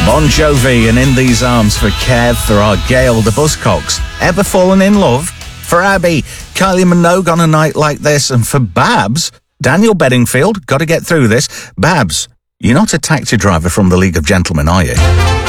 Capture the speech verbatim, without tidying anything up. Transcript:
Bon Jovi and In These Arms for Kev, for our Gail the Buzzcocks. Ever fallen in love? For Abby, Kylie Minogue on a night like this. And for Babs, Daniel Bedingfield, got to get through this. Babs, you're not a taxi driver from the League of Gentlemen, are you?